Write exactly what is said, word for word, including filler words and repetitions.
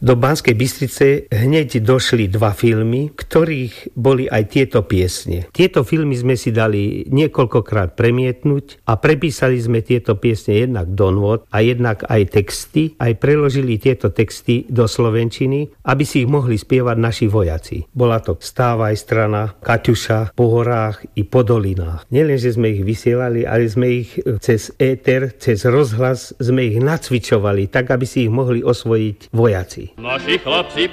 Do Banskej Bystrice hneď došli dva filmy, ktorých boli aj tieto piesne. Tieto filmy sme si dali niekoľkokrát premietnúť a prepísali sme tieto piesne jednak do nôt a jednak aj texty, aj preložili tieto texty do slovenčiny, aby si ich mohli spievať naši vojaci. Bola to Stávaj strana, Kaťuša, po horách i po dolinách. Nielen, že sme ich vysielali, ale sme ich cez éter, cez rozhlas sme ich nacvičovali, tak aby si ich mohli osvojiť vojaci. Naši chlapci